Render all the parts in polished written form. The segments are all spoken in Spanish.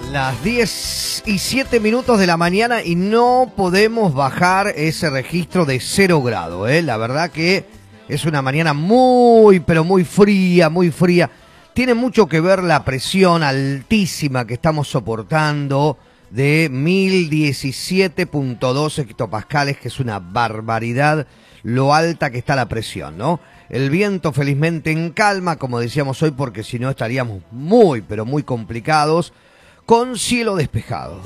Las 10:07 de la mañana y no podemos bajar ese registro de 0 grado, ¿eh? La verdad que es una mañana muy, pero muy fría, muy fría. Tiene mucho que ver la presión altísima que estamos soportando de 1017.2 hectopascales, que es una barbaridad lo alta que está la presión, ¿no? El viento felizmente en calma, como decíamos hoy, porque si no estaríamos muy, pero muy complicados, con cielo despejado.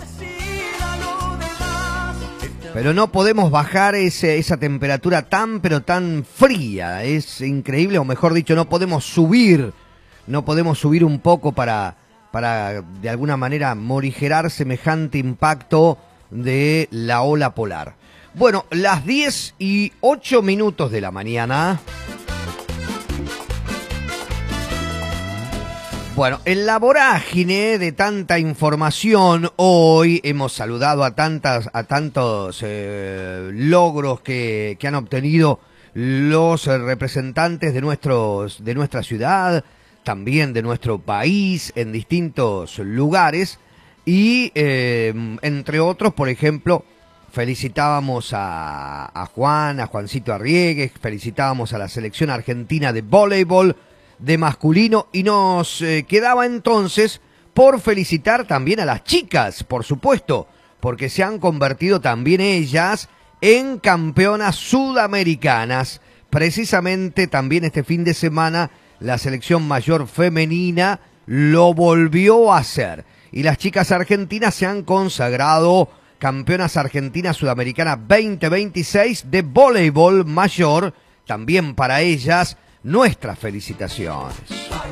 Pero no podemos bajar esa temperatura tan, pero tan fría. Es increíble, o mejor dicho, no podemos subir un poco para de alguna manera morigerar semejante impacto de la ola polar. Bueno, las 10:08 de la mañana. Bueno, en la vorágine de tanta información, hoy hemos saludado a tantos logros que han obtenido los representantes de nuestra ciudad, también de nuestro país, en distintos lugares. Y entre otros, por ejemplo, felicitábamos a Juancito Arriegue, felicitábamos a la selección argentina de voleibol, de masculino, y nos quedaba entonces por felicitar también a las chicas, por supuesto, porque se han convertido también ellas en campeonas sudamericanas. Precisamente también este fin de semana la selección mayor femenina lo volvió a hacer y las chicas argentinas se han consagrado campeonas argentinas sudamericanas 2026 de voleibol mayor. También para ellas nuestras felicitaciones.